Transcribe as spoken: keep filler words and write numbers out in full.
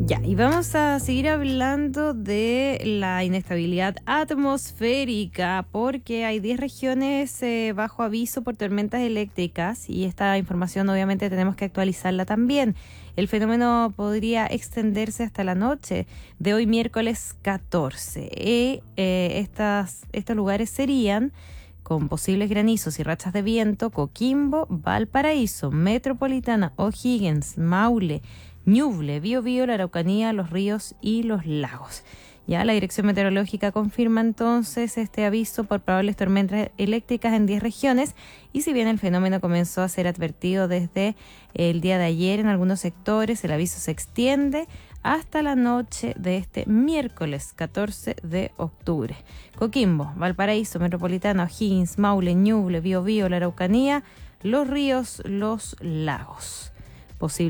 Ya, y vamos a seguir hablando de la inestabilidad atmosférica porque hay diez regiones eh, bajo aviso por tormentas eléctricas y esta información obviamente tenemos que actualizarla también. El fenómeno podría extenderse hasta la noche de hoy miércoles catorce. Y, eh, estas, estos lugares serían con posibles granizos y rachas de viento: Coquimbo, Valparaíso, Metropolitana, O'Higgins, Maule, Ñuble, Biobío, la Araucanía, los ríos y los lagos. Ya la Dirección Meteorológica confirma entonces este aviso por probables tormentas eléctricas en diez regiones, y si bien el fenómeno comenzó a ser advertido desde el día de ayer en algunos sectores, el aviso se extiende hasta la noche de este miércoles catorce de octubre. Coquimbo, Valparaíso, Metropolitana, O'Higgins, Maule, Ñuble, Biobío, la Araucanía, los ríos, los lagos. Posible